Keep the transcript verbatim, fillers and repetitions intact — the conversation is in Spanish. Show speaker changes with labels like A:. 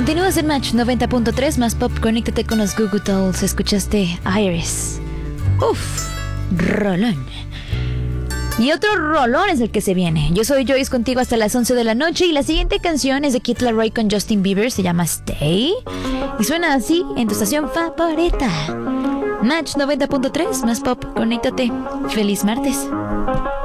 A: Continúas en Match noventa punto tres, más pop. Conéctate con los Goo Goo Dolls. Escuchaste Iris. Uf, rolón. Y otro rolón es el que se viene. Yo soy Joyce, contigo hasta las once de la noche. Y la siguiente canción es de Kid Laroi con Justin Bieber. Se llama Stay. Y suena así en tu estación favorita. Match noventa punto tres, más pop. Conéctate. Feliz martes.